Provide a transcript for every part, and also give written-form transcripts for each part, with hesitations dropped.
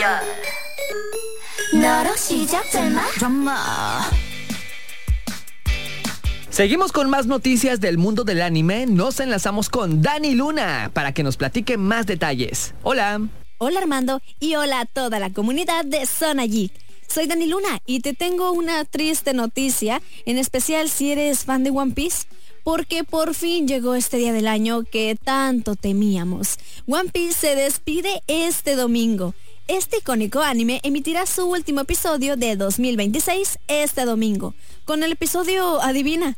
너로 시작된 드라마. Seguimos con más noticias del mundo del anime. Nos enlazamos con Dani Luna para que nos platique más detalles. Hola. Hola Armando y hola a toda la comunidad de Zona Geek. Soy Dani Luna y te tengo una triste noticia, en especial si eres fan de One Piece, porque por fin llegó este día del año que tanto temíamos. One Piece se despide este domingo. Este icónico anime emitirá su último episodio de 2026 este domingo. Con el episodio, adivina,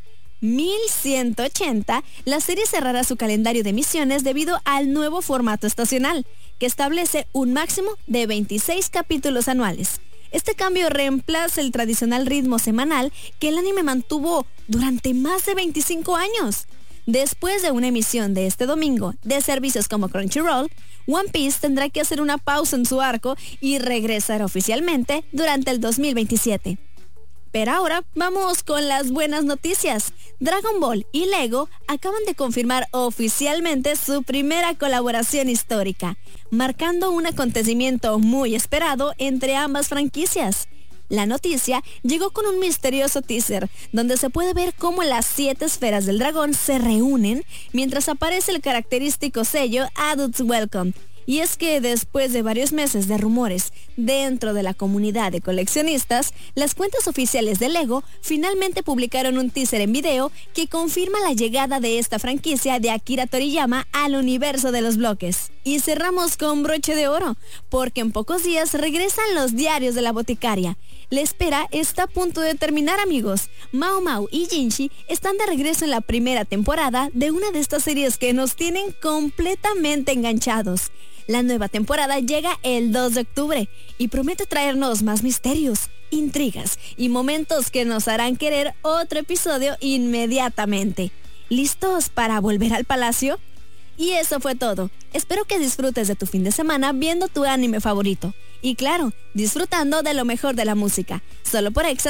1180, la serie cerrará su calendario de emisiones debido al nuevo formato estacional, que establece un máximo de 26 capítulos anuales. Este cambio reemplaza el tradicional ritmo semanal que el anime mantuvo durante más de 25 años. Después de una emisión de este domingo de servicios como Crunchyroll, One Piece tendrá que hacer una pausa en su arco y regresar oficialmente durante el 2027. Pero ahora vamos con las buenas noticias. Dragon Ball y Lego acaban de confirmar oficialmente su primera colaboración histórica, marcando un acontecimiento muy esperado entre ambas franquicias. La noticia llegó con un misterioso teaser, donde se puede ver cómo las 7 esferas del dragón se reúnen mientras aparece el característico sello Adults Welcome. Y es que después de varios meses de rumores dentro de la comunidad de coleccionistas, las cuentas oficiales de Lego finalmente publicaron un teaser en video que confirma la llegada de esta franquicia de Akira Toriyama al universo de los bloques. Y cerramos con broche de oro, porque en pocos días regresan los diarios de la boticaria. La espera está a punto de terminar, amigos. Mao Mao y Jinchi están de regreso en la primera temporada de una de estas series que nos tienen completamente enganchados. La nueva temporada llega el 2 de octubre y promete traernos más misterios, intrigas y momentos que nos harán querer otro episodio inmediatamente. ¿Listos para volver al palacio? Y eso fue todo. Espero que disfrutes de tu fin de semana viendo tu anime favorito. Y claro, disfrutando de lo mejor de la música. Solo por Exa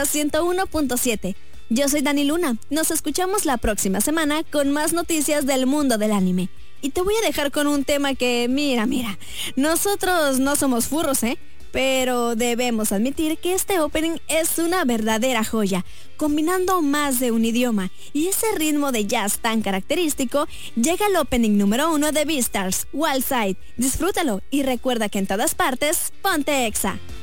101.7. Yo soy Dani Luna. Nos escuchamos la próxima semana con más noticias del mundo del anime. Y te voy a dejar con un tema que, mira, nosotros no somos furros, pero debemos admitir que este opening es una verdadera joya, combinando más de un idioma, y ese ritmo de jazz tan característico. Llega el opening número 1 de Beastars, Wild Side. Disfrútalo y recuerda que en todas partes, ponte Exa.